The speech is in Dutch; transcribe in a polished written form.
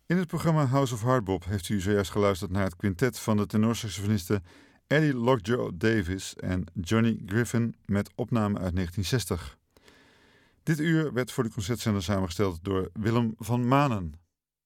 In het programma House of Hardbop heeft u zojuist geluisterd naar het quintet van de tenorsaxofonisten Eddie Lockjaw Davis en Johnny Griffin met opname uit 1960. Dit uur werd voor de concertzender samengesteld door Willem van Manen.